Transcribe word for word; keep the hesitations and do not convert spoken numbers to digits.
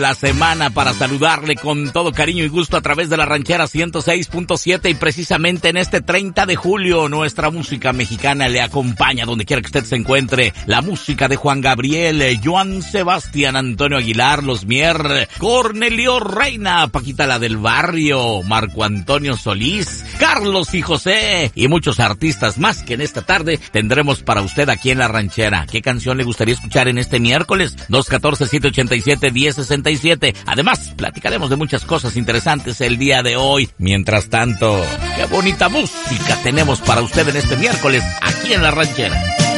La semana para saludarle con todo cariño y gusto a través de la Ranchera ciento seis punto siete, y precisamente en este treinta de julio nuestra música mexicana le acompaña donde quiera que usted se encuentre. La música de Juan Gabriel, Joan Sebastián, Antonio Aguilar, Los Mier, Cornelio Reina, Paquita la del Barrio, Marco Antonio Solís, Carlos y José y muchos artistas más que en esta tarde tendremos para usted aquí en la Ranchera. ¿Qué canción le gustaría escuchar en este miércoles? dos uno cuatro, siete ocho siete, uno cero seis siete. Además, platicaremos de muchas cosas interesantes el día de hoy. Mientras tanto, qué bonita música tenemos para usted en este miércoles aquí en la Ranchera.